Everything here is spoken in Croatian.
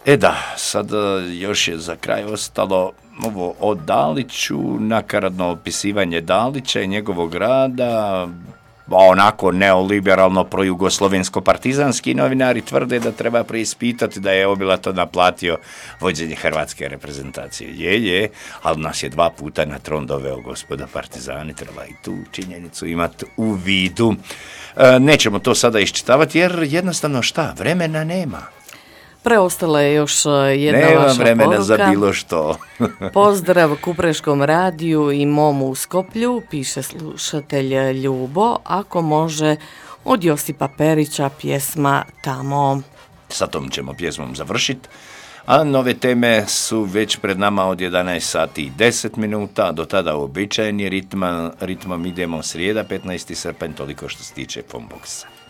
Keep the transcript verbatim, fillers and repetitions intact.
E da, sad još je za kraj ostalo ovo o Daliću, nakaradno opisivanje Dalića i njegovog rada, onako neoliberalno projugoslovensko-partizanski novinari tvrde da treba preispitati da je obilato naplatio vođenje hrvatske reprezentacije. Je, je, ali nas je dva puta na tron doveo gospoda partizani, treba i tu činjenicu imati u vidu. E, nećemo to sada iščitavati jer jednostavno šta, vremena nema. Preostala je još jedna Nema vaša vremena poruka. za bilo što. Pozdrav Kupreškom radiju i mom u Skoplju, piše slušatelj Ljubo, ako može od Josipa Perića pjesma Tamo. Sa tom ćemo pjesmom završiti. A nove teme su već pred nama od jedanaest sati i deset minuta, do tada uobičajeni ritma, ritmom idemo srijeda, petnaesti srpanj, toliko što se tiče Phoneboxa.